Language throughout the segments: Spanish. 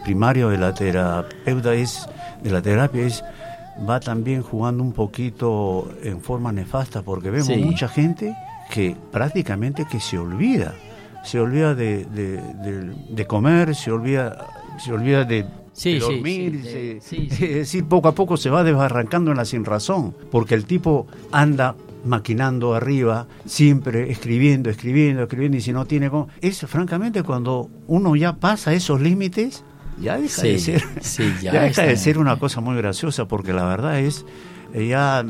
primario de la terapia va también jugando un poquito en forma nefasta, porque vemos mucha gente que prácticamente que se olvida de comer, se olvida de dormir, es decir, poco a poco se va desbarrancando en la sinrazón, porque el tipo anda maquinando arriba, siempre escribiendo, y si no tiene cómo... Francamente, cuando uno ya pasa esos límites, ya deja de ser, de ser una cosa muy graciosa, porque la verdad es ya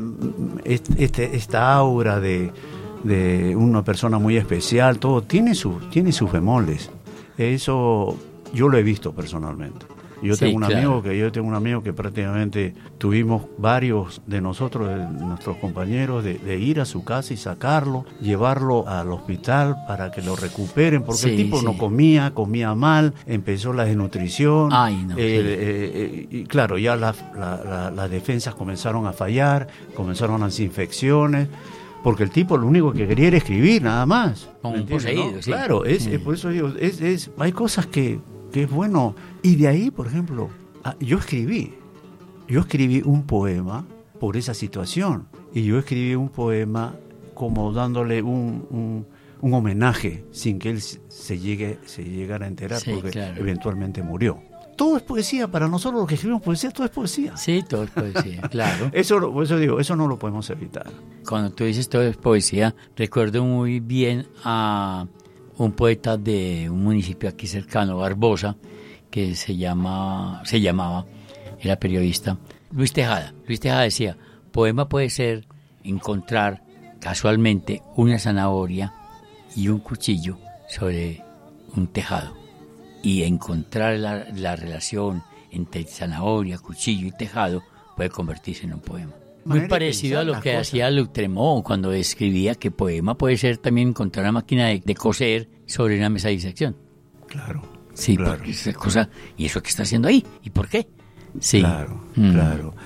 esta aura de una persona muy especial, todo tiene sus bemoles. Eso yo lo he visto personalmente. Yo tengo un amigo que prácticamente tuvimos varios de nosotros, de nuestros compañeros, de ir a su casa y sacarlo, llevarlo al hospital para que lo recuperen, porque el tipo no comía mal, empezó la desnutrición. Y claro, ya las defensas comenzaron a fallar, comenzaron las infecciones, porque el tipo lo único que quería era escribir, nada más. Como un poseído, ¿no? Claro, por eso digo, hay cosas que es bueno. Y de ahí, por ejemplo, yo escribí un poema por esa situación, y yo escribí un poema como dándole un homenaje, sin que él se llegara a enterar, porque eventualmente murió. Todo es poesía, para nosotros los que escribimos poesía, todo es poesía. Sí, todo es poesía, claro. Por eso digo, eso no lo podemos evitar. Cuando tú dices todo es poesía, recuerdo muy bien a un poeta de un municipio aquí cercano, Barbosa, que se llamaba, era periodista, Luis Tejada. Luis Tejada decía, poema puede ser encontrar casualmente una zanahoria y un cuchillo sobre un tejado, y encontrar la relación entre zanahoria, cuchillo y tejado puede convertirse en un poema. Muy parecido a lo que hacía Lautréamont cuando escribía que poema puede ser también encontrar una máquina de coser sobre una mesa de disección. Claro. Sí, claro. Porque esa cosa, ¿y eso qué está haciendo ahí? ¿Y por qué? Sí. Claro.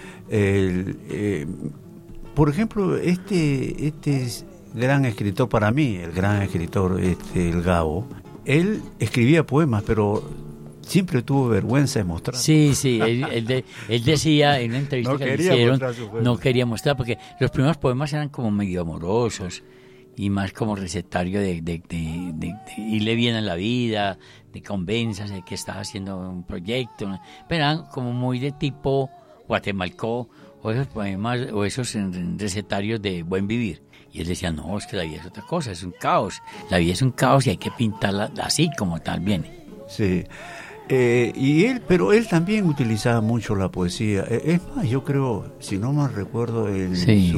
Por ejemplo, este gran escritor, para mí, el gran escritor, el Gabo, él escribía poemas, pero siempre tuvo vergüenza de mostrar. Sí, él decía en una entrevista que le hicieron, no quería mostrar, porque los primeros poemas eran como medio amorosos y más como recetario de irle bien a la vida, de convénzase de que estaba haciendo un proyecto, pero eran como muy de tipo guatemalcó, o esos poemas, o esos recetarios de buen vivir. Y él decía, no, es que la vida es otra cosa, es un caos. La vida es un caos y hay que pintarla así como tal viene. Sí. Pero él también utilizaba mucho la poesía. Es más, yo creo, si no mal recuerdo, en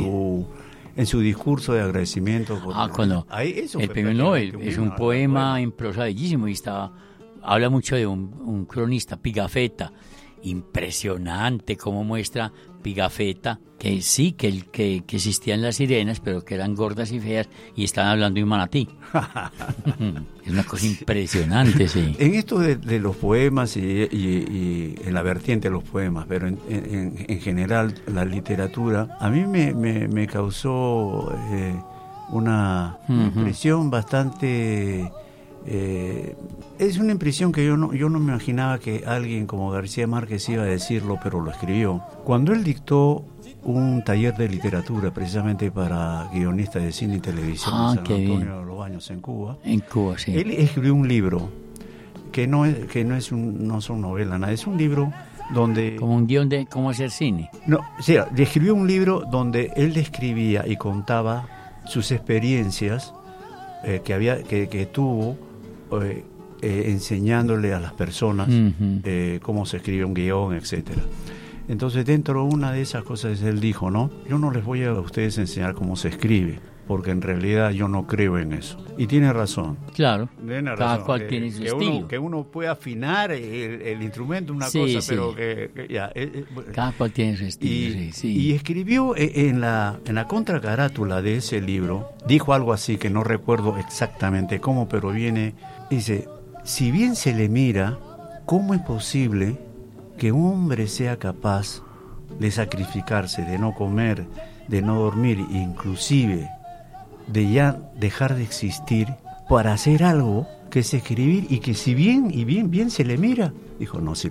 su discurso de agradecimiento. El premio Nobel es un poema en prosa bellísimo y habla mucho de un cronista, Pigafetta. Impresionante cómo muestra Pigafetta que sí, que existían las sirenas, pero que eran gordas y feas y estaban hablando de un manatí. Es una cosa impresionante, sí. En esto de los poemas y en la vertiente de los poemas, pero en general la literatura, a mí me causó una impresión bastante... es una impresión que yo no me imaginaba que alguien como García Márquez iba a decirlo, pero lo escribió. Cuando él dictó un taller de literatura precisamente para guionistas de cine y televisión en San Antonio de los Baños, en Cuba. En Cuba, sí. Él escribió un libro que no son novelas, nada, es un libro donde... Como un guión de cómo hacer cine. No, o sea, le escribió un libro donde él describía y contaba sus experiencias que tuvo enseñándole a las personas cómo se escribe un guión, etcétera. Entonces, dentro de una de esas cosas, él dijo, no, yo no les voy a ustedes enseñar cómo se escribe, porque en realidad yo no creo en eso. Y tiene razón. Claro, cada cual tiene su estilo. Que uno puede afinar el instrumento, una cosa, pero cada cual tiene su estilo, Y escribió en la contracarátula de ese libro, dijo algo así, que no recuerdo exactamente cómo, pero dice, si bien se le mira, ¿cómo es posible que un hombre sea capaz de sacrificarse, de no comer, de no dormir, inclusive de ya dejar de existir para hacer algo que es escribir, y que si bien se le mira, dijo, no, si